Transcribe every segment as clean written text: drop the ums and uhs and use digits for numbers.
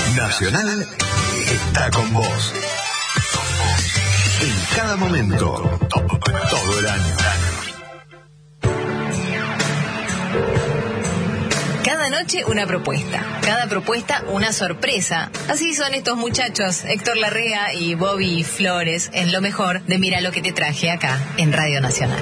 Nacional está con vos. En cada momento, todo el año. Cada noche una propuesta, cada propuesta una sorpresa. Así son estos muchachos, Héctor Larrea y Bobby Flores, en lo mejor de Mira lo que te traje acá en Radio Nacional.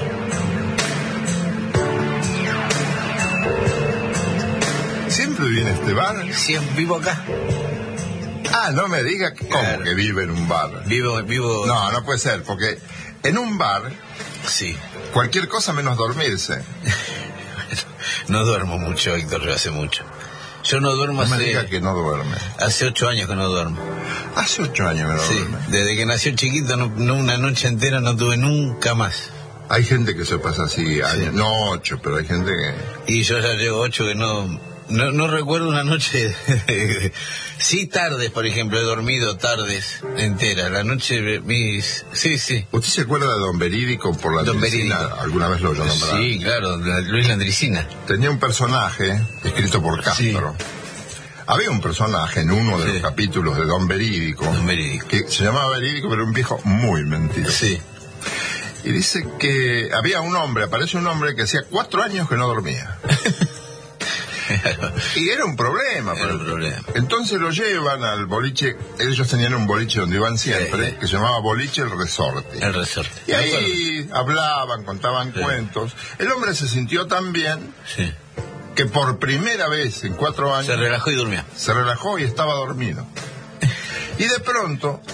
¿Siempre viene a este bar? Siempre vivo acá. Ah, no me diga que ¿cómo que vive en un bar? Vivo. No, no puede ser, porque en un bar, Sí. cualquier cosa menos dormirse. No duermo mucho, Héctor, hace mucho. Yo no duermo No me diga que no duerme. hace 8 años que no duermo. Hace 8 años que no Sí, duerme. desde que nació chiquito, no una noche entera no tuve nunca más. Hay gente que se pasa así años, no 8, pero hay gente que... Y yo ya llevo 8 que no recuerdo una noche. Sí, tardes, por ejemplo, he dormido tardes enteras. La noche, sí. ¿Usted se acuerda de Don Verídico por la Don Landricina? Verídico. ¿Alguna vez lo oyó nombrar? Sí, claro, Luis Landricina. Tenía un personaje escrito por Castro. Sí. Había un personaje en uno de los capítulos de Don Verídico, Don Verídico. que se llamaba Verídico, pero era un viejo muy mentiroso. Sí. Y dice que aparece un hombre que hacía 4 años que no dormía. Y era un problema. Era un problema. Entonces lo llevan al boliche. Ellos tenían un boliche donde iban siempre, que se llamaba Boliche El Resorte. El resorte. Y ahí hablaban, contaban cuentos. El hombre se sintió tan bien Sí. que por primera vez en 4 años Se relajó y durmió. se relajó y estaba dormido. Y de pronto